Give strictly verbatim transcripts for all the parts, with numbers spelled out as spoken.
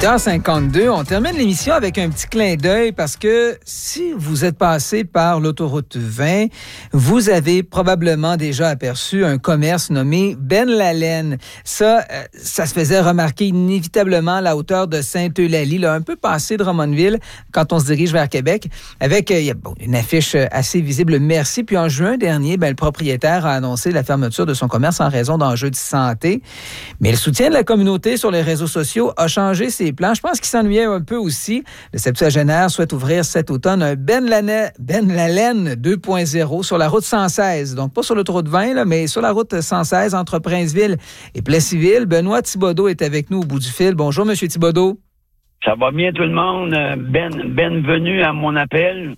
huit heures cinquante-deux, on termine l'émission avec un petit clin d'œil parce que si vous êtes passé par l'autoroute vingt, vous avez probablement déjà aperçu un commerce nommé Ben Lalaine. Ça, euh, ça se faisait remarquer inévitablement à la hauteur de Sainte-Eulalie, là, un peu passé de Drummondville, quand on se dirige vers Québec, avec euh, bon, une affiche assez visible, merci. Puis en juin dernier, ben, le propriétaire a annoncé la fermeture de son commerce en raison d'enjeux de santé. Mais le soutien de la communauté sur les réseaux sociaux a changé ses plans. Je pense qu'il s'ennuyait un peu aussi. Le septuagénaire souhaite ouvrir cet automne un Ben Lalaine, Ben Lalaine deux point zéro sur la route cent seize. Donc, pas sur l'autoroute vingt, là, mais sur la route cent seize entre Princeville et Plessisville. Benoît Thibodeau est avec nous au bout du fil. Bonjour, M. Thibodeau. Ça va bien tout le monde? Ben, bienvenue à mon appel.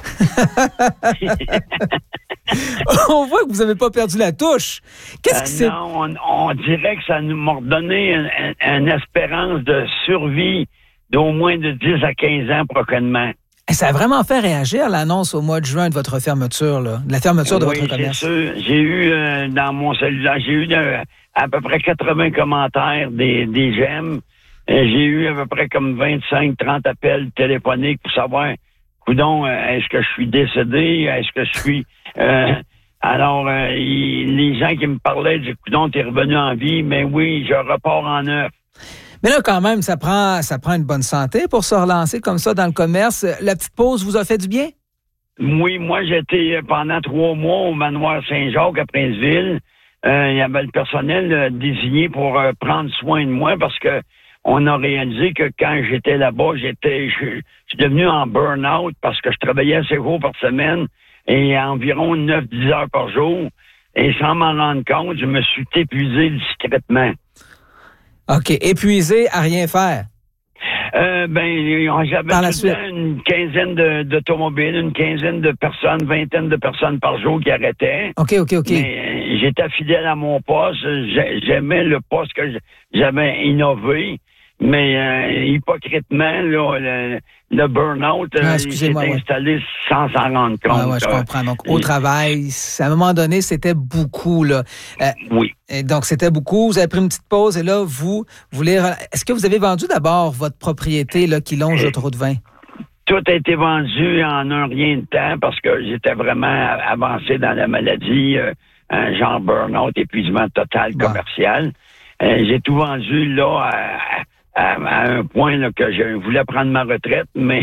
On voit que vous n'avez pas perdu la touche. Qu'est-ce euh, que c'est? Non, on, on dirait que ça nous m'a donné une, une espérance de survie d'au moins de dix à quinze ans prochainement. Ça a vraiment fait réagir l'annonce au mois de juin de votre fermeture, là, de la fermeture de oui, votre commerce. C'est sûr. J'ai eu euh, dans mon cellulaire, j'ai eu de, à peu près quatre-vingts commentaires, des, des j'aime. Euh, j'ai eu à peu près comme vingt-cinq trente appels téléphoniques pour savoir, coudon, euh, est-ce que je suis décédé? Est-ce que je suis... Euh, alors, euh, il, les gens qui me parlaient disaient, coudon, t'es revenu en vie, mais oui, je repars en neuf. Mais là, quand même, ça prend, ça prend une bonne santé pour se relancer comme ça dans le commerce. La petite pause vous a fait du bien? Oui, moi, j'étais pendant trois mois au manoir Saint-Jacques à Princeville. Euh, il y avait le personnel euh, désigné pour euh, prendre soin de moi parce que on a réalisé que quand j'étais là-bas, j'étais, je, je suis devenu en burn-out parce que je travaillais assez jours par semaine et à environ neuf à dix heures par jour. Et sans m'en rendre compte, je me suis épuisé discrètement. OK. Épuisé à rien faire? Euh, ben, j'avais tout le temps une quinzaine de, d'automobiles, une quinzaine de personnes, vingtaine de personnes par jour qui arrêtaient. OK, OK, OK. Mais euh, j'étais fidèle à mon poste. J'aimais le poste que j'avais innové. Mais euh, hypocritement, là, le, le burn-out, ah, il s'est ouais. installé sans s'en rendre compte. Ah, ouais, je comprends. Donc, au travail, à un moment donné, c'était beaucoup, là. Euh, oui. Et donc, c'était beaucoup. Vous avez pris une petite pause et là, vous voulez... Est-ce que vous avez vendu d'abord votre propriété là, qui longe l'autoroute vingt? Tout a été vendu en un rien de temps parce que j'étais vraiment avancé dans la maladie, euh, un genre burn-out, épuisement total commercial. Bon. Euh, j'ai tout vendu là à... À, à un point là, que je voulais prendre ma retraite, mais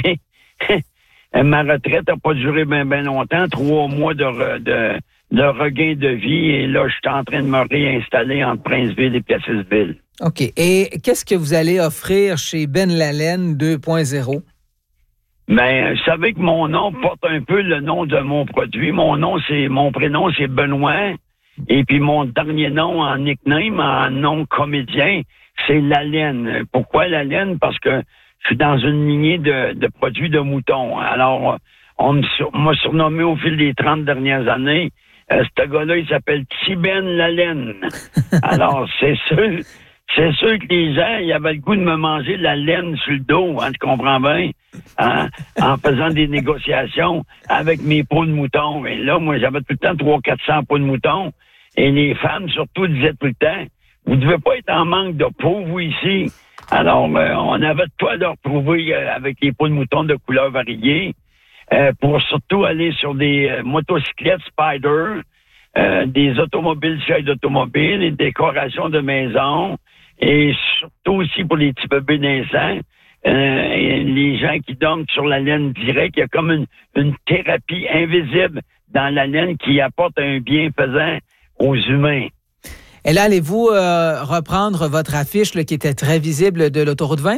ma retraite n'a pas duré bien ben longtemps, trois mois de, re, de, de regain de vie, et là, je suis en train de me réinstaller entre Princeville et Plessisville. OK. Et qu'est-ce que vous allez offrir chez Ben Lalaine deux point zéro? Ben, vous savez que mon nom porte un peu le nom de mon produit. Mon nom, c'est mon prénom, c'est Benoît, et puis mon dernier nom en nickname, en nom comédien, c'est la laine. Pourquoi la laine? Parce que je suis dans une lignée de, de produits de moutons. Alors, on m'a surnommé au fil des trente dernières années. Euh, ce gars-là, il s'appelle Tiben la laine. Alors, c'est sûr, c'est sûr que les gens, ils avaient le goût de me manger de la laine sur le dos, hein, tu comprends bien, hein, en faisant des négociations avec mes peaux de mouton. Et là, moi, j'avais tout le temps trois cents à quatre cents peaux de mouton. Et les femmes, surtout, disaient tout le temps, vous ne devez pas être en manque de peau, vous, ici. Alors, euh, on avait de quoi de retrouver euh, avec les peaux de mouton de couleurs variées euh, pour surtout aller sur des euh, motocyclettes Spider, euh, des automobiles, sièges d'automobile, des décorations de maison et surtout aussi pour les petits bébés naissants. Euh, et les gens qui dorment sur la laine directe, il y a comme une, une thérapie invisible dans la laine qui apporte un bienfaisant aux humains. Et là, allez-vous euh, reprendre votre affiche là, qui était très visible de l'autoroute vingt?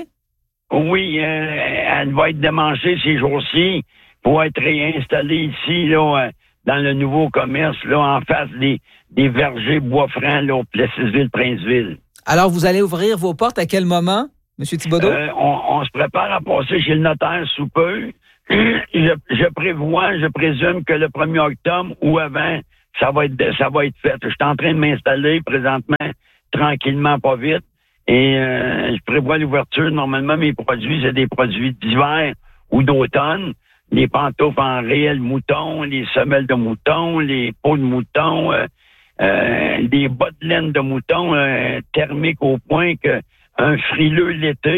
Oui, euh, elle va être démanchée ces jours-ci pour être réinstallée ici, là, dans le nouveau commerce, là, en face des, des vergers bois-francs, là, au Plessisville-Princeville. Alors, vous allez ouvrir vos portes à quel moment, M. Thibodeau? Euh, on, on se prépare à passer chez le notaire sous peu. je, je prévois, je présume que le premier octobre ou avant, ça va être ça va être fait. Je suis en train de m'installer présentement, tranquillement, pas vite. Et euh, je prévois l'ouverture. Normalement, mes produits, c'est des produits d'hiver ou d'automne. Les pantoufles en réel mouton, les semelles de mouton, les peaux de mouton, euh, euh, des bottes de laine de mouton euh, thermiques au point que un frileux l'été,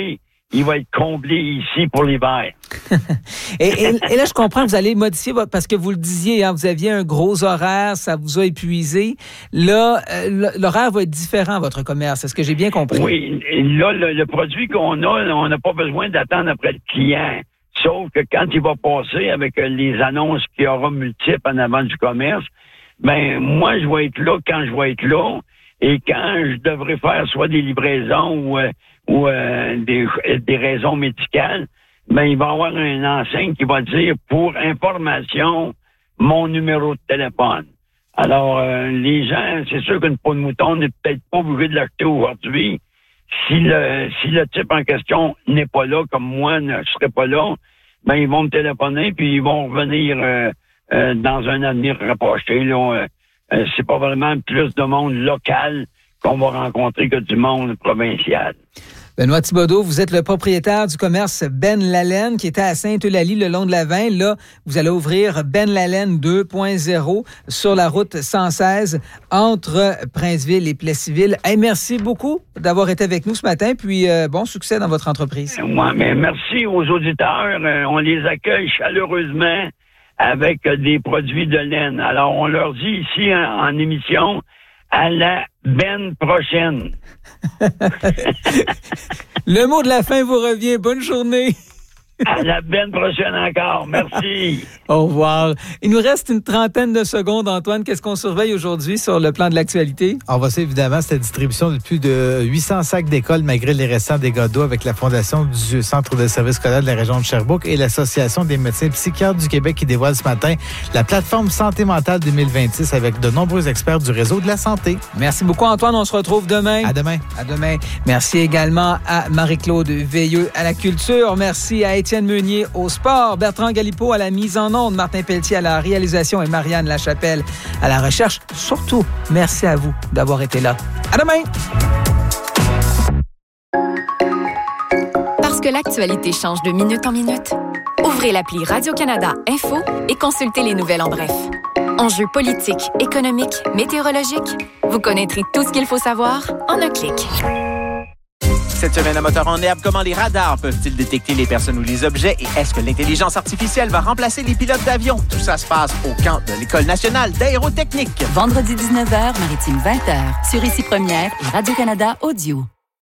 il va être comblé ici pour l'hiver. et, et, et là, je comprends que vous allez modifier votre... Parce que vous le disiez, hein, vous aviez un gros horaire, ça vous a épuisé. Là, euh, l'horaire va être différent à votre commerce. Est-ce que j'ai bien compris? Oui. Là, le, le produit qu'on a, on n'a pas besoin d'attendre après le client. Sauf que quand il va passer avec les annonces qu'il y aura multiples en avant du commerce, ben moi, je vais être là quand je vais être là. Et quand je devrais faire soit des livraisons ou, euh, ou euh, des, des raisons médicales, ben il va y avoir une enseigne qui va dire pour information mon numéro de téléphone. Alors, euh, les gens, c'est sûr qu'une peau de mouton n'est peut-être pas obligé de l'acheter aujourd'hui. Si le si le type en question n'est pas là, comme moi ne serais pas là, ben ils vont me téléphoner puis ils vont revenir euh, euh, dans un avenir rapproché. Là, euh, euh, c'est pas vraiment plus de monde local qu'on va rencontrer que du monde provincial. Benoît Thibodeau, vous êtes le propriétaire du commerce Ben Lalaine qui était à Sainte-Eulalie le long de la Vin. Là, vous allez ouvrir Ben Lalaine deux point zéro sur la route cent seize entre Princeville et Plessisville. Hey, merci beaucoup d'avoir été avec nous ce matin, puis euh, bon succès dans votre entreprise. Ouais, mais merci aux auditeurs. Euh, on les accueille chaleureusement avec euh, des produits de laine. Alors, on leur dit ici en, en émission, à la benne prochaine. Le mot de la fin vous revient. Bonne journée. À la benne prochaine encore. Merci. Au revoir. Il nous reste une trentaine de secondes, Antoine. Qu'est-ce qu'on surveille aujourd'hui sur le plan de l'actualité? On va suivre évidemment cette distribution de plus de huit cents sacs d'école malgré les récents dégâts d'eau avec la Fondation du Centre de services scolaires de la région de Sherbrooke et l'Association des médecins psychiatres du Québec qui dévoile ce matin la plateforme Santé mentale deux mille vingt-six avec de nombreux experts du réseau de la santé. Merci beaucoup, Antoine. On se retrouve demain. À demain. À demain. Merci également à Marie-Claude Veilleux à la culture. Merci à Étienne Meunier au sport, Bertrand Galipeau à la mise en onde, Martin Pelletier à la réalisation et Marianne Lachapelle à la recherche. Surtout, merci à vous d'avoir été là. À demain! Parce que l'actualité change de minute en minute, ouvrez l'appli Radio-Canada Info et consultez les nouvelles en bref. Enjeux politiques, économiques, météorologiques, vous connaîtrez tout ce qu'il faut savoir en un clic. Cette semaine à Moteur en herbe, comment les radars peuvent-ils détecter les personnes ou les objets et est-ce que l'intelligence artificielle va remplacer les pilotes d'avion? Tout ça se passe au camp de l'École nationale d'aérotechnique. Vendredi dix-neuf heures, Maritime vingt heures, sur Ici Première et Radio-Canada Audio.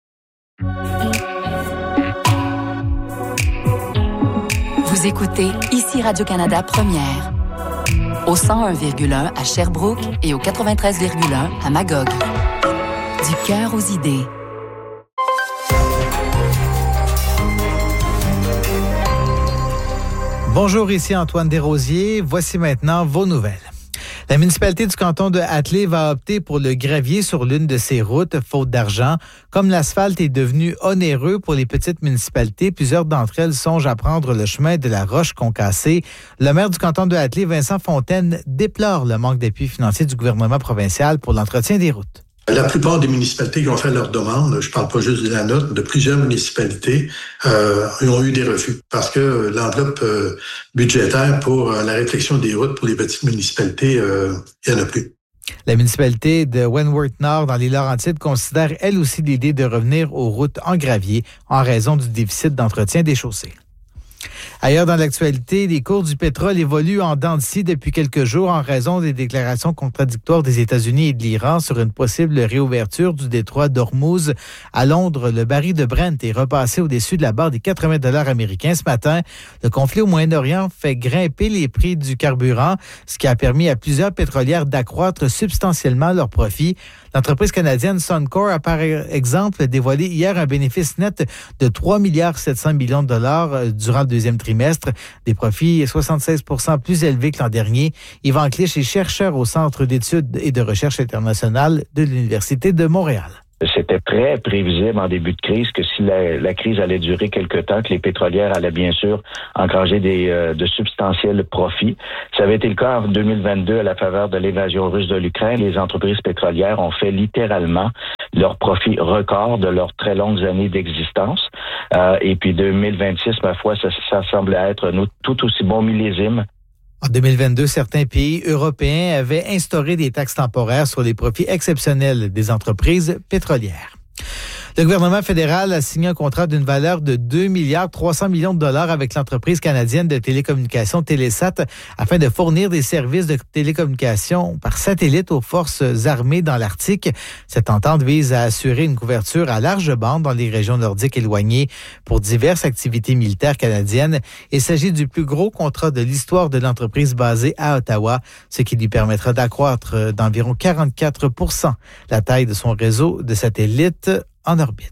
Vous écoutez Ici Radio-Canada Première, au cent un virgule un à Sherbrooke et au quatre-vingt-treize virgule un à Magog. Du cœur aux idées. Bonjour, ici Antoine Desrosiers. Voici maintenant vos nouvelles. La municipalité du canton de Hatley va opter pour le gravier sur l'une de ses routes, faute d'argent. Comme l'asphalte est devenu onéreux pour les petites municipalités, plusieurs d'entre elles songent à prendre le chemin de la Roche-Concassée. Le maire du canton de Hatley, Vincent Fontaine, déplore le manque d'appui financier du gouvernement provincial pour l'entretien des routes. La plupart des municipalités qui ont fait leur demande, je parle pas juste de la nôtre, de plusieurs municipalités, euh, ont eu des refus parce que l'enveloppe euh, budgétaire pour euh, la réflexion des routes pour les petites municipalités, euh, il n'y en a plus. La municipalité de Wentworth-Nord dans les Laurentides considère elle aussi l'idée de revenir aux routes en gravier en raison du déficit d'entretien des chaussées. Ailleurs dans l'actualité, les cours du pétrole évoluent en dents de scie depuis quelques jours en raison des déclarations contradictoires des États-Unis et de l'Iran sur une possible réouverture du détroit d'Ormuz. À Londres, le baril de Brent est repassé au-dessus de la barre des quatre-vingts dollars américains ce matin. Le conflit au Moyen-Orient fait grimper les prix du carburant, ce qui a permis à plusieurs pétrolières d'accroître substantiellement leurs profits. L'entreprise canadienne Suncor a par exemple dévoilé hier un bénéfice net de trois virgule sept milliards de dollars durant le deuxième trimestre, des profits soixante-seize pour cent plus élevés que l'an dernier. Yvan Clich est chercheur au Centre d'études et de recherche internationale de l'Université de Montréal. C'était très prévisible en début de crise que si la, la crise allait durer quelque temps, que les pétrolières allaient bien sûr engranger des, euh, de substantiels profits. Ça avait été le cas en deux mille vingt-deux à la faveur de l'invasion russe de l'Ukraine. Les entreprises pétrolières ont fait littéralement leurs profits records de leurs très longues années d'existence. Euh, et puis deux mille vingt-six, ma foi, ça, ça semble être nous, tout aussi bon millésime. En deux mille vingt-deux, certains pays européens avaient instauré des taxes temporaires sur les profits exceptionnels des entreprises pétrolières. Le gouvernement fédéral a signé un contrat d'une valeur de deux milliards trois cents millions de dollars avec l'entreprise canadienne de télécommunications Télésat afin de fournir des services de télécommunications par satellite aux forces armées dans l'Arctique. Cette entente vise à assurer une couverture à large bande dans les régions nordiques éloignées pour diverses activités militaires canadiennes. Il s'agit du plus gros contrat de l'histoire de l'entreprise basée à Ottawa, ce qui lui permettra d'accroître d'environ quarante-quatre pour cent la taille de son réseau de satellites en orbite.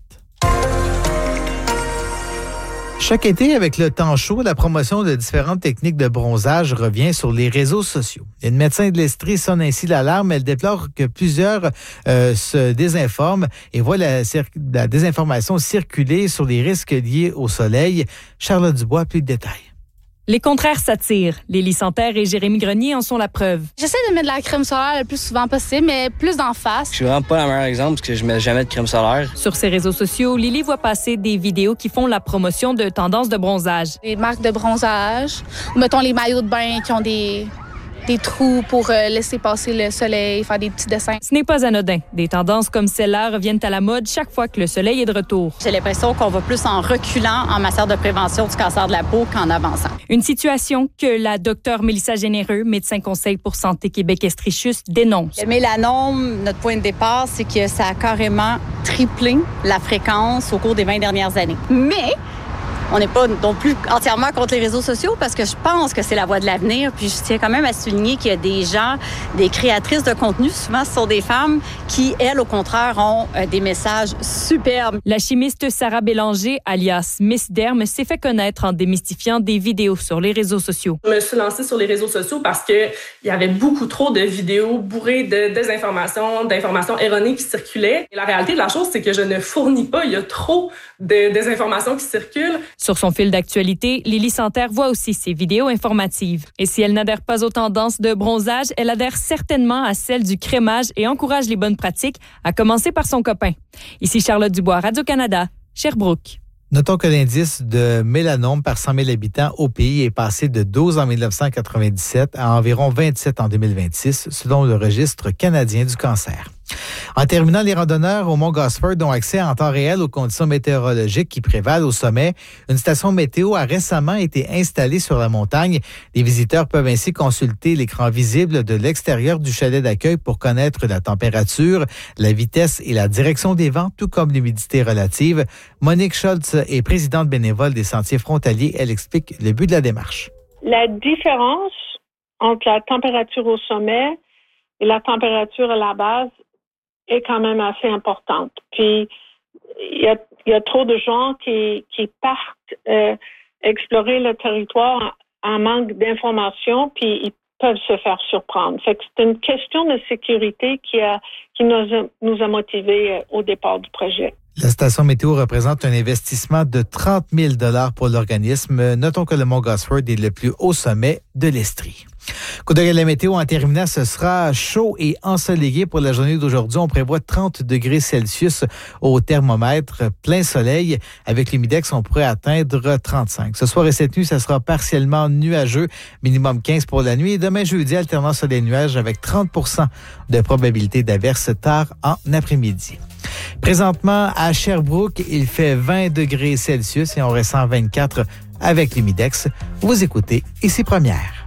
Chaque été, avec le temps chaud, la promotion de différentes techniques de bronzage revient sur les réseaux sociaux. Une médecin de l'Estrie sonne ainsi l'alarme. Elle déplore que plusieurs euh, se désinforment et voient la, la désinformation circuler sur les risques liés au soleil. Charlotte Dubois, plus de détails. Les contraires s'attirent. Lily Santerre et Jérémy Grenier en sont la preuve. J'essaie de mettre de la crème solaire le plus souvent possible, mais plus d'en face. Je suis vraiment pas le meilleur exemple parce que je mets jamais de crème solaire. Sur ses réseaux sociaux, Lily voit passer des vidéos qui font la promotion de tendances de bronzage. Les marques de bronzage, ou mettons les maillots de bain qui ont des... des trous pour euh, laisser passer le soleil, faire des petits dessins. Ce n'est pas anodin. Des tendances comme celle-là reviennent à la mode chaque fois que le soleil est de retour. J'ai l'impression qu'on va plus en reculant en matière de prévention du cancer de la peau qu'en avançant. Une situation que la docteure Mélissa Généreux, médecin conseil pour Santé Québec-Estrichus, dénonce. Le mélanome, notre point de départ, c'est que ça a carrément triplé la fréquence au cours des vingt dernières années. Mais on n'est pas non plus entièrement contre les réseaux sociaux parce que je pense que c'est la voie de l'avenir. Puis je tiens quand même à souligner qu'il y a des gens, des créatrices de contenu, souvent ce sont des femmes qui, elles, au contraire, ont euh, des messages superbes. La chimiste Sarah Bélanger, alias Miss Derme, s'est fait connaître en démystifiant des vidéos sur les réseaux sociaux. Je me suis lancée sur les réseaux sociaux parce qu'il y avait beaucoup trop de vidéos bourrées de désinformation, d'informations erronées qui circulaient. Et la réalité de la chose, c'est que je ne fournis pas. Il y a trop de désinformations qui circulent. Sur son fil d'actualité, Lily Santerre voit aussi ses vidéos informatives. Et si elle n'adhère pas aux tendances de bronzage, elle adhère certainement à celles du crémage et encourage les bonnes pratiques, à commencer par son copain. Ici Charlotte Dubois, Radio-Canada, Sherbrooke. Notons que l'indice de mélanome par cent mille habitants au pays est passé de douze en dix-neuf cent quatre-vingt-dix-sept à environ vingt-sept en deux mille vingt-six, selon le registre canadien du cancer. En terminant, les randonneurs au mont Gosford ont accès en temps réel aux conditions météorologiques qui prévalent au sommet. Une station météo a récemment été installée sur la montagne. Les visiteurs peuvent ainsi consulter l'écran visible de l'extérieur du chalet d'accueil pour connaître la température, la vitesse et la direction des vents, tout comme l'humidité relative. Monique Schultz est présidente bénévole des Sentiers frontaliers. Elle explique le but de la démarche. La différence entre la température au sommet et la température à la base est quand même assez importante. Puis, il y a, y a trop de gens qui, qui partent euh, explorer le territoire en, en manque d'informations, puis ils peuvent se faire surprendre. Fait que c'est une question de sécurité qui, a, qui nous, a, nous a motivés au départ du projet. La station météo représente un investissement de trente mille dollars pour l'organisme. Notons que le mont Gosford est le plus haut sommet de l'Estrie. Coup d'œil à la météo en terminant, ce sera chaud et ensoleillé pour la journée d'aujourd'hui. On prévoit trente degrés Celsius au thermomètre, plein soleil. Avec l'humidex, on pourrait atteindre trente-cinq. Ce soir et cette nuit, ça sera partiellement nuageux, minimum quinze pour la nuit. Et demain jeudi, alternant soleil-nuage avec trente pour cent de probabilité d'averse tard en après-midi. Présentement, à Sherbrooke, il fait vingt degrés Celsius et on ressent vingt-quatre avec l'humidex. Vous écoutez Ici Première.